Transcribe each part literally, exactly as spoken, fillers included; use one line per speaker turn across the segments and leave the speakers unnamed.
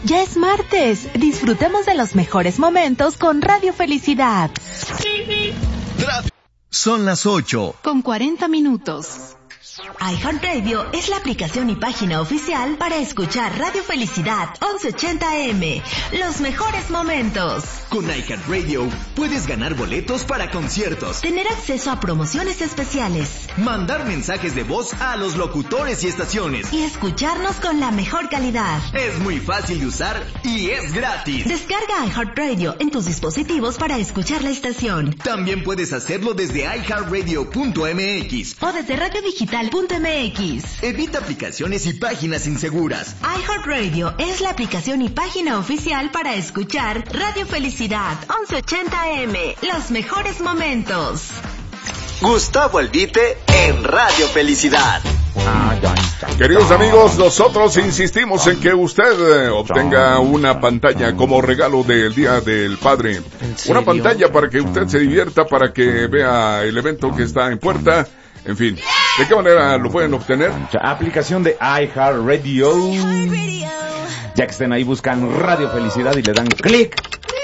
Ya es martes. Disfrutemos de los mejores momentos con Radio Felicidad.
Son las ocho.
Con cuarenta minutos.
iHeartRadio es la aplicación y página oficial para escuchar Radio Felicidad once ochenta A M. Los mejores momentos.
Con iHeartRadio puedes ganar boletos para conciertos,
tener acceso a promociones especiales,
mandar mensajes de voz a los locutores y estaciones
y escucharnos con la mejor calidad.
Es muy fácil de usar y es gratis.
Descarga iHeartRadio en tus dispositivos para escuchar la estación.
También puedes hacerlo desde i heart radio punto m x
o desde radio digital punto m x.
Evita aplicaciones y páginas inseguras.
iHeartRadio es la aplicación y página oficial para escuchar Radio Felicidad once ochenta A M. Los mejores momentos.
Gustavo Albite en Radio Felicidad.
Queridos amigos, nosotros insistimos en que usted obtenga una pantalla como regalo del Día del Padre. Una pantalla para que usted se divierta, para que vea el evento que está en puerta. En fin, ¿de qué manera lo pueden obtener?
Aplicación de iHeartRadio. Ya que estén ahí, buscan Radio Felicidad y le dan clic.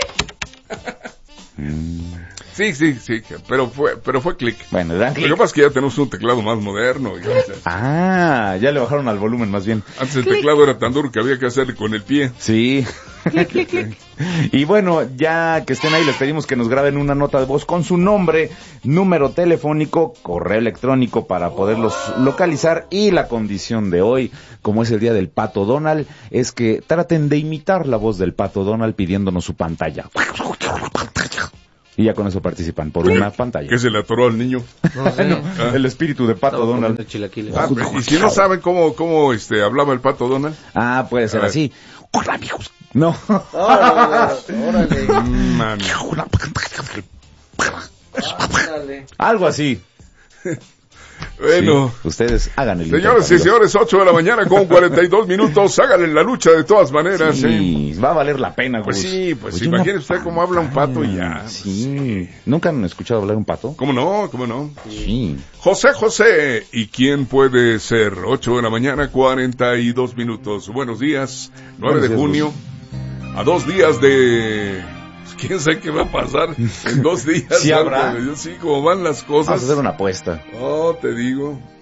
Sí, sí, sí, pero fue, pero fue clic.
Bueno, le dan clic.
Lo que pasa es que ya tenemos un teclado más moderno. Y entonces,
ah, ya le bajaron al volumen más bien.
Antes el teclado era tan duro que había que hacerle con el pie.
Sí. Y bueno, ya que estén ahí, les pedimos que nos graben una nota de voz con su nombre, número telefónico, correo electrónico para poderlos localizar. Y la condición de hoy, como es el día del Pato Donald, es que traten de imitar la voz del Pato Donald pidiéndonos su pantalla. Y ya con eso participan por una pantalla.
¿Qué se le atoró al niño?
No sé. No, ah. El espíritu de Pato no, Donald.
Ah, y si no saben cómo, cómo este, hablaba el Pato Donald.
Ah, puede ser así. Hola, amigos. No.
Órale.
Mami.
Algo así.
Bueno,
sí, ustedes hagan el
señores y señores, ocho de la mañana con cuarenta y dos minutos, háganle la lucha de todas maneras.
Sí,
¿eh?
Va a valer la pena,
Pues
Gus.
sí, pues
Oye,
imagínese usted cómo habla un pato y ya.
Sí. ¿Nunca han escuchado hablar un pato?
¿Cómo no? ¿Cómo no?
Sí.
José José, ¿y quién puede ser? ocho de la mañana, cuarenta y dos minutos. Buenos días, nueve de junio, a dos días de... ¿Quién sabe qué va a pasar en dos días?
Sí habrá.
Sí, como van las cosas.
Vamos a hacer una apuesta.
Oh, te digo.